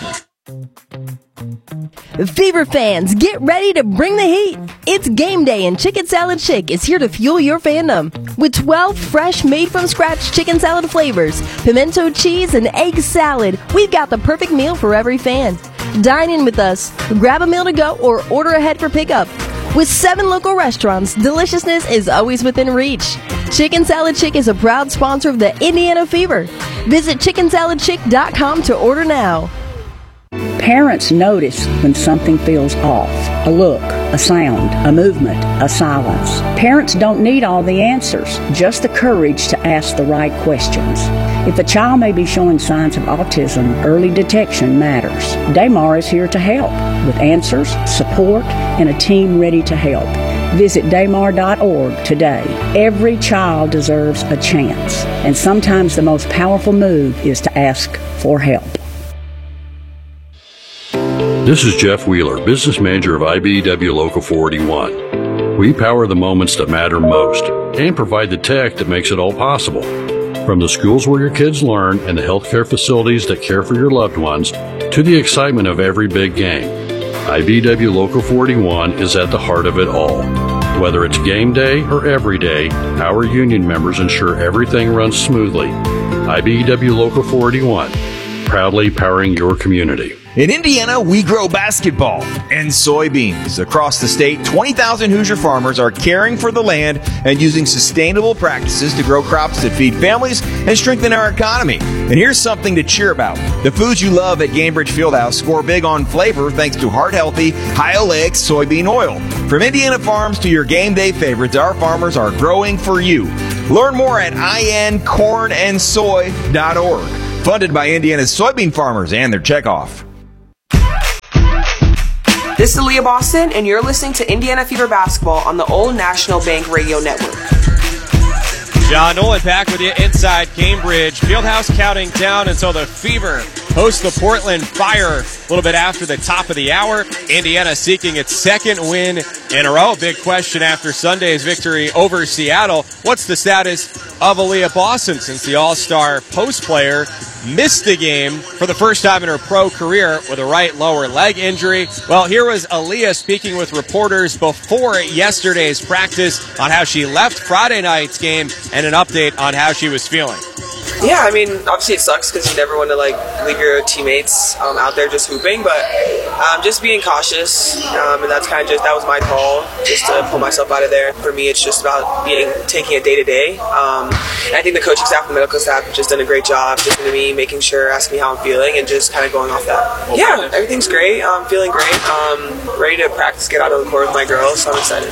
Fever fans, get ready to bring the heat. It's game day and Chicken Salad Chick is here to fuel your fandom. With twelve fresh, made-from-scratch chicken salad flavors, pimento cheese, and egg salad, we've got the perfect meal for every fan. Dine in with us, grab a meal to go, or order ahead for pickup. With seven local restaurants, deliciousness is always within reach. Chicken Salad Chick is a proud sponsor of the Indiana Fever. Visit chicken salad chick dot com to order now. Parents notice when something feels off. A look, a sound, a movement, a silence. Parents don't need all the answers, just the courage to ask the right questions. If a child may be showing signs of autism, early detection matters. Daymar is here to help with answers, support, and a team ready to help. Visit daymar dot org today. Every child deserves a chance, and sometimes the most powerful move is to ask for help. This is Jeff Wheeler, business manager of I B E W Local four eighty-one. We power the moments that matter most and provide the tech that makes it all possible. From the schools where your kids learn and the healthcare facilities that care for your loved ones to the excitement of every big game, I B E W Local four eighty-one is at the heart of it all. Whether it's game day or every day, our union members ensure everything runs smoothly. I B E W Local four eighty-one, proudly powering your community. In Indiana, we grow basketball and soybeans. Across the state, twenty thousand Hoosier farmers are caring for the land and using sustainable practices to grow crops that feed families and strengthen our economy. And here's something to cheer about. The foods you love at Gainbridge Fieldhouse score big on flavor thanks to heart-healthy, high-oleic soybean oil. From Indiana farms to your game day favorites, our farmers are growing for you. Learn more at I N corn and soy dot org. Funded by Indiana's soybean farmers and their checkoff. This is Leah Boston, and you're listening to Indiana Fever Basketball on the Old National Bank Radio Network. John Nolan back with you inside Cambridge. Fieldhouse counting down until the Fever hosts the Portland Fire a little bit after the top of the hour. Indiana seeking its second win in a row. Big question after Sunday's victory over Seattle. What's the status of Aaliyah Boston since the All-Star post player missed the game for the first time in her pro career with a right lower leg injury? Well, here was Aaliyah speaking with reporters before yesterday's practice on how she left Friday night's game and an update on how she was feeling. Yeah, I mean, obviously it sucks because you never want to like leave your teammates um, out there just hooping, but um, just being cautious, um, and that's kind of just that was my call, just to pull myself out of there. For me, it's just about being taking it day to day. Um, I think the coaching staff and the medical staff have just done a great job listening to me, making sure, asking me how I'm feeling, and just kind of going off that. Yeah, everything's great. I'm feeling great. Um, ready to practice, get out on the court with my girls, so I'm excited.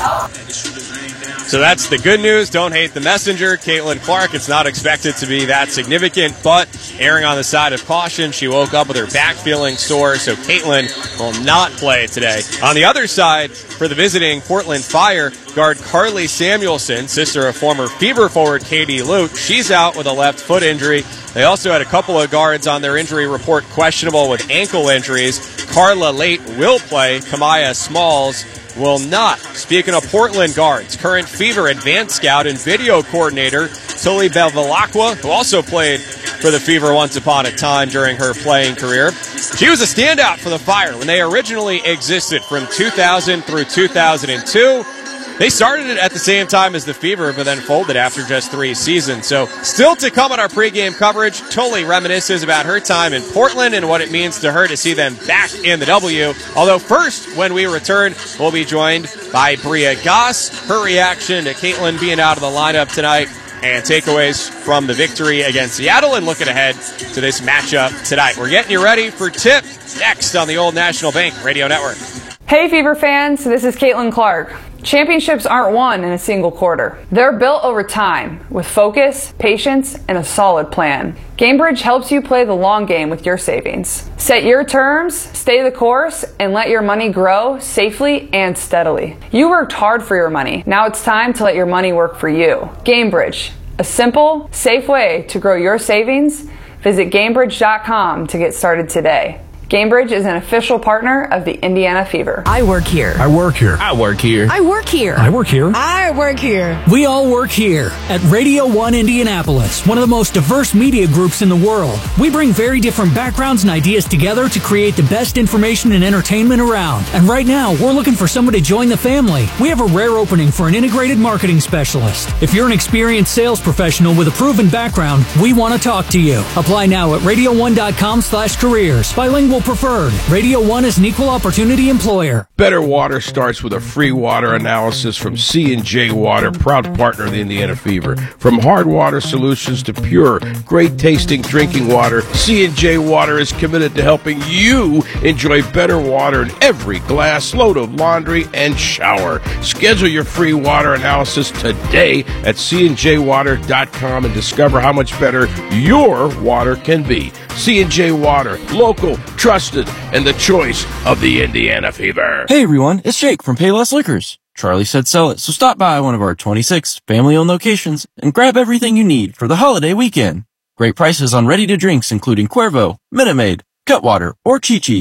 So that's the good news. Don't hate the messenger. Caitlin Clark, it's not expected to be that significant, but erring on the side of caution. She woke up with her back feeling sore, so Caitlin will not play today. On the other side, for the visiting Portland Fire, guard Carly Samuelson, sister of former Fever forward Katie Lute, she's out with a left foot injury. They also had a couple of guards on their injury report questionable with ankle injuries. Carla Late will play. Kamaya Smalls will not. Speaking of Portland guards, current Fever advanced scout and video coordinator Tully Bevilacqua, who also played for the Fever once upon a time during her playing career. She was a standout for the Fire when they originally existed from two thousand through two thousand two. They started it at the same time as the Fever, but then folded after just three seasons. So still to come on our pregame coverage, Tully reminisces about her time in Portland and what it means to her to see them back in the W. Although first, when we return, we'll be joined by Bria Goss. Her reaction to Caitlin being out of the lineup tonight and takeaways from the victory against Seattle, and looking ahead to this matchup tonight. We're getting you ready for Tip next on the Old National Bank Radio Network. Hey Fever fans, this is Caitlin Clark. Championships aren't won in a single quarter. They're built over time with focus, patience, and a solid plan. Gainbridge helps you play the long game with your savings. Set your terms, stay the course, and let your money grow safely and steadily. You worked hard for your money. Now it's time to let your money work for you. Gainbridge, a simple, safe way to grow your savings. Visit Gainbridge dot com to get started today. Gainbridge is an official partner of the Indiana Fever. I work here. I work here. I work here. I work here. I work here. I work here. We all work here at Radio one Indianapolis, one of the most diverse media groups in the world. We bring very different backgrounds and ideas together to create the best information and entertainment around. And right now, we're looking for someone to join the family. We have a rare opening for an integrated marketing specialist. If you're an experienced sales professional with a proven background, we want to talk to you. Apply now at radio one dot com slash careers. Bilingual preferred. Radio one is an equal opportunity employer. Better Water starts with a free water analysis from C and J Water, proud partner of the Indiana Fever. From hard water solutions to pure, great-tasting drinking water, C and J Water is committed to helping you enjoy better water in every glass, load of laundry, and shower. Schedule your free water analysis today at c and j water dot com and discover how much better your water can be. C and J Water, local, trusted, and the choice of the Indiana Fever. Hey everyone, it's Jake from Payless Liquors. Charlie said sell it, so stop by one of our twenty-six family-owned locations and grab everything you need for the holiday weekend. Great prices on ready-to-drinks including Cuervo, Minute Maid, Cutwater, or Chi-Chi's.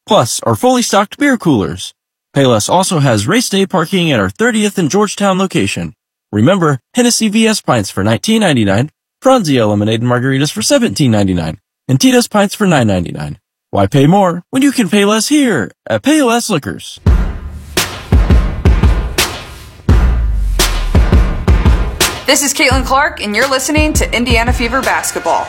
plus our fully stocked beer coolers. Payless also has race day parking at our thirtieth and Georgetown location. Remember, Hennessy V S pints for nineteen ninety-nine, Franzia lemonade and margaritas for seventeen ninety-nine, and Tito's pints for nine ninety-nine. Why pay more when you can pay less here at Payless Liquors? This is Caitlin Clark, and you're listening to Indiana Fever Basketball.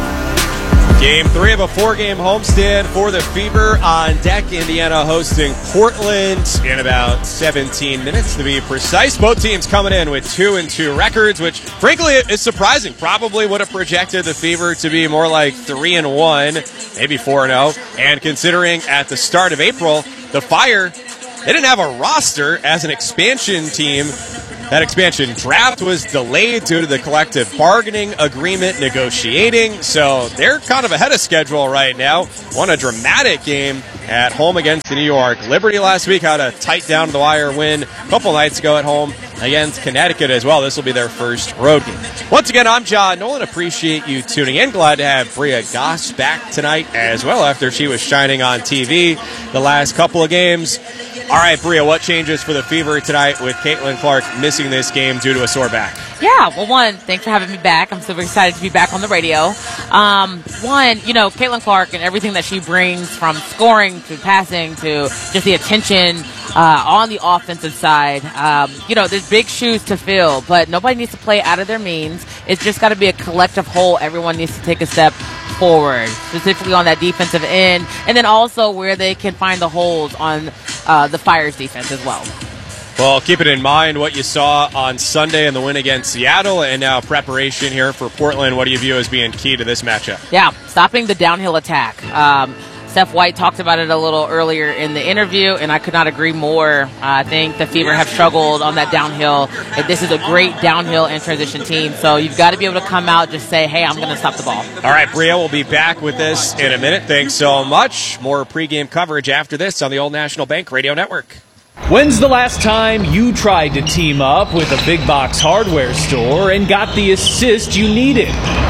Game three of a four-game homestand for the Fever on deck. Indiana hosting Portland in about seventeen minutes to be precise. Both teams coming in with two and two records, which frankly is surprising. Probably would have projected the Fever to be more like three and one, maybe four and oh. And considering at the start of April, the Fire, they didn't have a roster as an expansion team. That expansion draft was delayed due to the collective bargaining agreement negotiating, so they're kind of ahead of schedule right now. Won a dramatic game at home against the New York Liberty last week. Had a tight down-to-the-wire win a couple nights ago at home against Connecticut as well. This will be their first road game. Once again, I'm John Nolan. Appreciate you tuning in. Glad to have Bria Goss back tonight as well after she was shining on T V the last couple of games. All right, Bria, what changes for the Fever tonight with Caitlin Clark missing this game due to a sore back? Yeah, well, one, thanks for having me back. I'm super excited to be back on the radio. Um, one, you know, Caitlin Clark and everything that she brings from scoring to passing to just the attention uh, on the offensive side. Um, you know, there's big shoes to fill, but nobody needs to play out of their means. It's just got to be a collective whole. Everyone needs to take a step forward, specifically on that defensive end, and then also where they can find the holes on uh, the Fire's defense as well. Well, keep it in mind what you saw on Sunday in the win against Seattle, and now preparation here for Portland. What do you view as being key to this matchup? Yeah, stopping the downhill attack. Um, Steph White talked about it a little earlier in the interview, and I could not agree more. Uh, I think the Fever have struggled on that downhill. This is a great downhill and transition team, so you've got to be able to come out and just say, hey, I'm going to stop the ball. All right, Bria, we'll be back with this in a minute. Thanks so much. More pregame coverage after this on the Old National Bank Radio Network. When's the last time you tried to team up with a big box hardware store and got the assist you needed?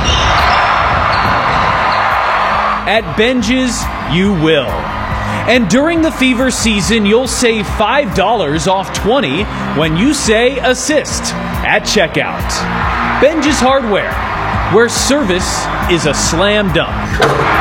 At Benjes, you will. And during the Fever season, you'll save five dollars off twenty when you say assist at checkout. Benjes Hardware, where service is a slam dunk.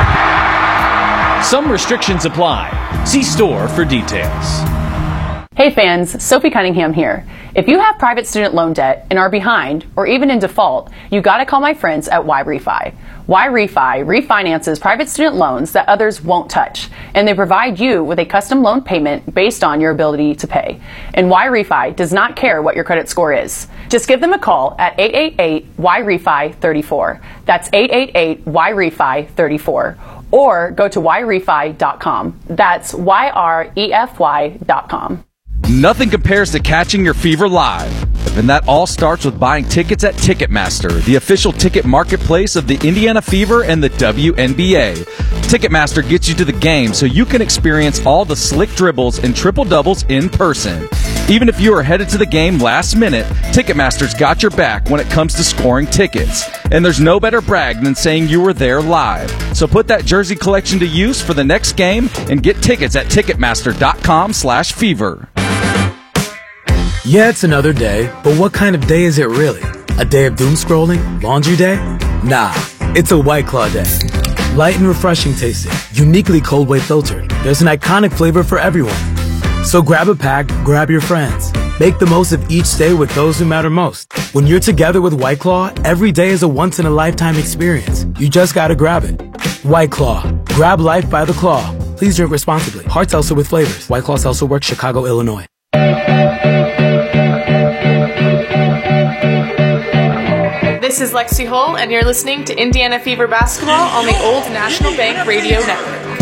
Some restrictions apply. See store for details. Hey fans, Sophie Cunningham here. If you have private student loan debt and are behind or even in default, you gotta call my friends at Y-Refi. Y-Refi refinances private student loans that others won't touch, and they provide you with a custom loan payment based on your ability to pay. And Y-Refi does not care what your credit score is. Just give them a call at eight eight eight Y R E F I three four. That's eight eight eight Y R E F I three four. Or go to Y Refi dot com. That's Y R E F Y dot com. Nothing compares to catching your Fever live. And that all starts with buying tickets at Ticketmaster, the official ticket marketplace of the Indiana Fever and the W N B A. Ticketmaster gets you to the game so you can experience all the slick dribbles and triple doubles in person. Even if you are headed to the game last minute, Ticketmaster's got your back when it comes to scoring tickets. And there's no better brag than saying you were there live. So put that jersey collection to use for the next game and get tickets at Ticketmaster dot com slash fever. Yeah, it's another day, but what kind of day is it really? A day of doom scrolling? Laundry day? Nah, it's a White Claw day. Light and refreshing tasting, uniquely cold way filtered. There's an iconic flavor for everyone. So grab a pack, grab your friends. Make the most of each day with those who matter most. When you're together with White Claw, every day is a once-in-a-lifetime experience. You just gotta grab it. White Claw. Grab life by the claw. Please drink responsibly. Hard seltzer with flavors. White Claw Seltzer Works, Chicago, Illinois. This is Lexi Hull, and you're listening to Indiana Fever Basketball on the Old National Bank Radio Network.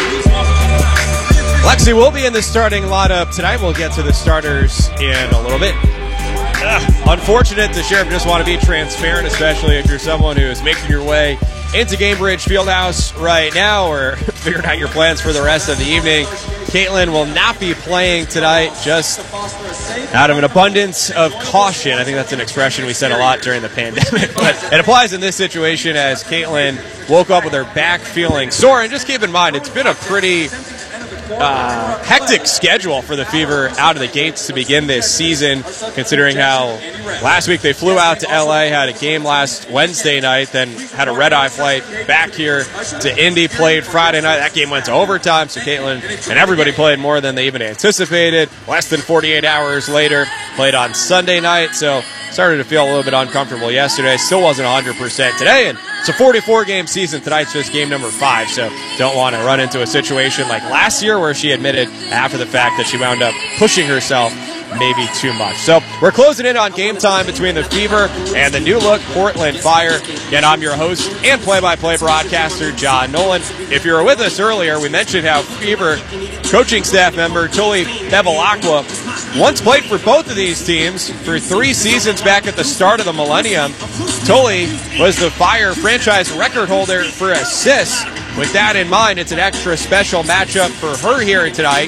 Lexi will be in the starting lineup tonight. We'll get to the starters in a little bit. Ugh, unfortunate, the Sheriff just want to be transparent, especially if you're someone who is making your way into Gamebridge Fieldhouse right now or figuring out your plans for the rest of the evening. Caitlin will not be playing tonight, just out of an abundance of caution. I think that's an expression we said a lot during the pandemic, but it applies in this situation as Caitlin woke up with her back feeling sore. And just keep in mind, it's been a pretty uh, hectic schedule for the Fever out of the gates to begin this season, considering how last week they flew out to L A, had a game last Wednesday night, then had a red-eye flight back here to Indy, played Friday night. That game went to overtime, so Caitlin and everybody played more than they even anticipated. Less than forty-eight hours later, played on Sunday night, so started to feel a little bit uncomfortable yesterday. Still wasn't one hundred percent today, and it's a forty-four game season. Tonight's just game number five, so don't want to run into a situation like last year where she admitted after the fact that she wound up pushing herself maybe too much. So we're closing in on game time between the Fever and the new look Portland Fire. Again, I'm your host and play-by-play broadcaster, John Nolan. If you were with us earlier, we mentioned how Fever coaching staff member Tuli Bevilacqua once played for both of these teams for three seasons back at the start of the millennium. Tuli was the Fire franchise record holder for assists. With that in mind, it's an extra special matchup for her here tonight